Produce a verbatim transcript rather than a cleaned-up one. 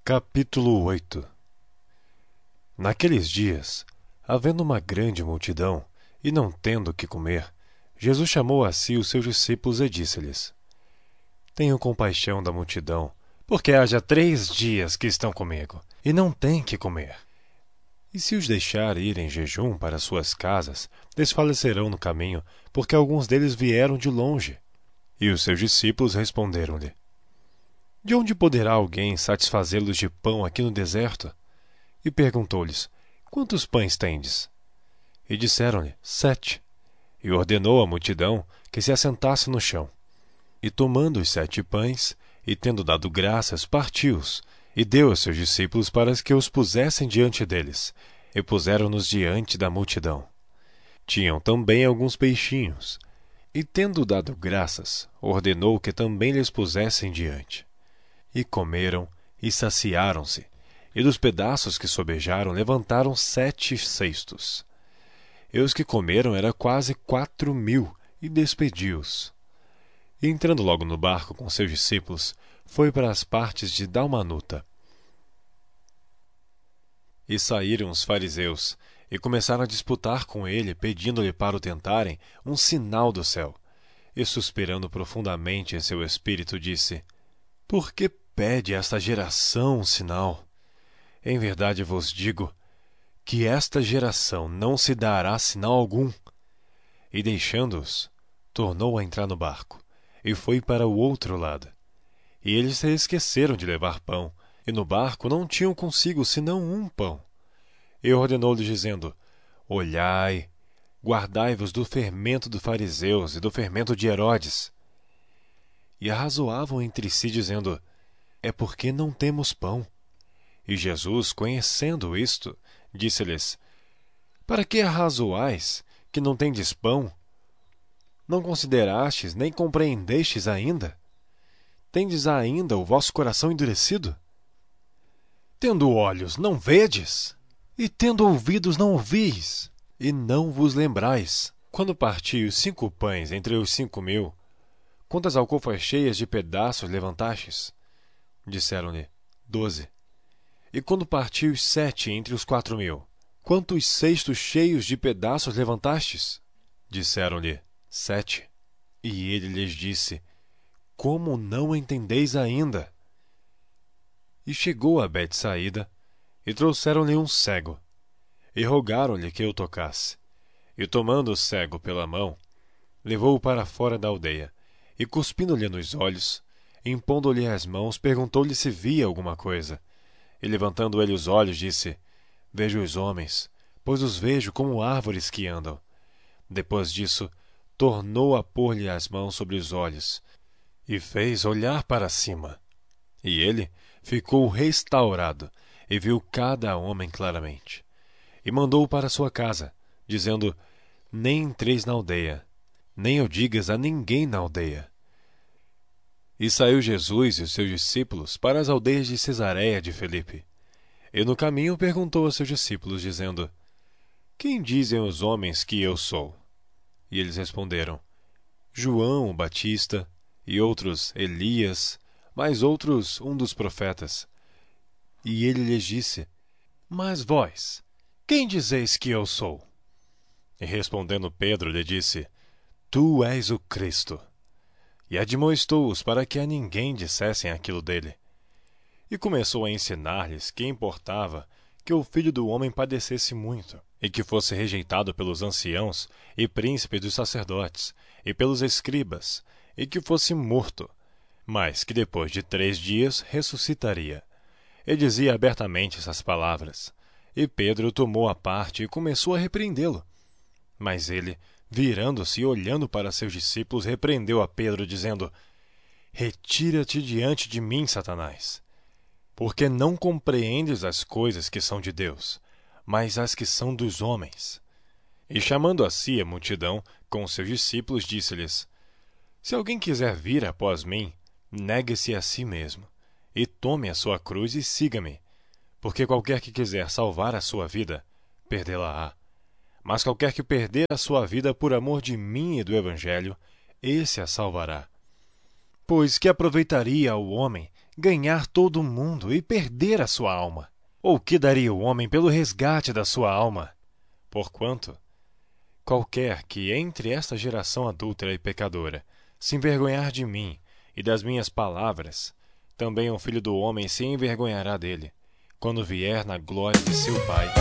Capítulo oito. Naqueles dias, havendo uma grande multidão, e não tendo o que comer, Jesus chamou a si os seus discípulos e disse-lhes: Tenho compaixão da multidão, porque há já três dias que estão comigo, e não têm que comer. E se os deixar ir em jejum para suas casas, desfalecerão no caminho, porque alguns deles vieram de longe. E os seus discípulos responderam-lhe: De onde poderá alguém satisfazê-los de pão aqui no deserto? E perguntou-lhes: Quantos pães tendes? E disseram-lhe: Sete. E ordenou à multidão que se assentasse no chão. E tomando os sete pães, e tendo dado graças, partiu-os, e deu aos seus discípulos para que os pusessem diante deles, e puseram-nos diante da multidão. Tinham também alguns peixinhos, e tendo dado graças, ordenou que também lhes pusessem diante. E comeram, e saciaram-se, e dos pedaços que sobejaram levantaram sete cestos. E os que comeram era quase quatro mil, e despediu-os. E entrando logo no barco com seus discípulos, foi para as partes de Dalmanuta. E saíram os fariseus, e começaram a disputar com ele, pedindo-lhe para o tentarem um sinal do céu. E suspirando profundamente em seu espírito, disse: Por que pede esta geração um sinal? Em verdade vos digo que esta geração não se dará sinal algum. E deixando-os, tornou a entrar no barco, e foi para o outro lado. E eles se esqueceram de levar pão, e no barco não tinham consigo senão um pão. E ordenou-lhes, dizendo: Olhai, guardai-vos do fermento dos fariseus e do fermento de Herodes. E arrazoavam entre si, dizendo: É porque não temos pão. E Jesus, conhecendo isto, disse-lhes: Para que arrazoais, que não tendes pão? Não considerastes, nem compreendestes ainda? Tendes ainda o vosso coração endurecido? Tendo olhos, não vedes? E tendo ouvidos, não ouvis? E não vos lembrais, quando parti os cinco pães entre os cinco mil, quantas alcofas cheias de pedaços levantastes? Disseram-lhe: Doze. E quando parti os sete entre os quatro mil, quantos cestos cheios de pedaços levantastes? Disseram-lhe: Sete. E ele lhes disse: Como não entendeis ainda? E chegou a Betsaída, e trouxeram-lhe um cego, e rogaram-lhe que o tocasse. E tomando o cego pela mão, levou-o para fora da aldeia, e cuspindo-lhe nos olhos, impondo-lhe as mãos, perguntou-lhe se via alguma coisa. E levantando ele os olhos, disse: Vejo os homens, pois os vejo como árvores que andam. Depois disso, tornou a pôr-lhe as mãos sobre os olhos, e fez olhar para cima. E ele ficou restaurado, e viu cada homem claramente. E mandou-o para sua casa, dizendo: Nem entreis na aldeia, nem o digas a ninguém na aldeia. E saiu Jesus e os seus discípulos para as aldeias de Cesareia de Filipe. E no caminho perguntou aos seus discípulos, dizendo: Quem dizem os homens que eu sou? E eles responderam: João o Batista, e outros Elias, mais outros um dos profetas. E ele lhes disse: Mas vós, quem dizeis que eu sou? E respondendo Pedro, lhe disse: Tu és o Cristo. E admoestou-os para que a ninguém dissessem aquilo dele. E começou a ensinar-lhes que importava que o Filho do Homem padecesse muito, e que fosse rejeitado pelos anciãos e príncipes dos sacerdotes, e pelos escribas, e que fosse morto, mas que depois de três dias ressuscitaria. E dizia abertamente essas palavras. E Pedro o tomou à parte e começou a repreendê-lo. Mas ele, virando-se e olhando para seus discípulos, repreendeu a Pedro, dizendo: Retira-te diante de mim, Satanás, porque não compreendes as coisas que são de Deus, mas as que são dos homens. E chamando a si a multidão, com seus discípulos, disse-lhes: Se alguém quiser vir após mim, negue-se a si mesmo, e tome a sua cruz e siga-me. Porque qualquer que quiser salvar a sua vida, perdê-la-á. Mas qualquer que perder a sua vida por amor de mim e do Evangelho, esse a salvará. Pois que aproveitaria ao homem ganhar todo o mundo e perder a sua alma? Ou que daria o homem pelo resgate da sua alma? Porquanto, qualquer que entre esta geração adúltera e pecadora se envergonhar de mim e das minhas palavras, também o Filho do Homem se envergonhará dele, quando vier na glória de seu Pai